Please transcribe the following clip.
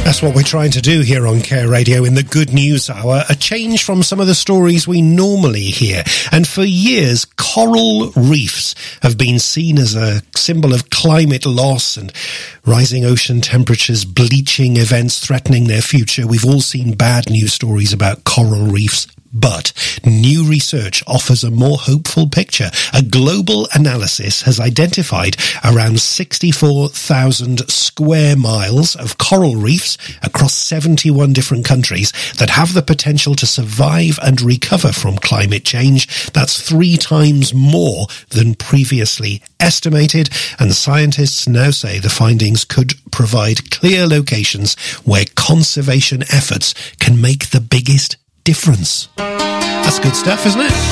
That's what we're trying to do here on Care Radio in the Good News Hour, a change from some of the stories we normally hear. And for years, coral reefs have been seen as a symbol of climate loss and rising ocean temperatures, bleaching events threatening their future. We've all seen bad news stories about coral reefs. But new research offers a more hopeful picture. A global analysis has identified around 64,000 square miles of coral reefs across 71 different countries that have the potential to survive and recover from climate change. That's 3 times more than previously estimated, and scientists now say the findings could provide clear locations where conservation efforts can make the biggest difference. That's good stuff, isn't it?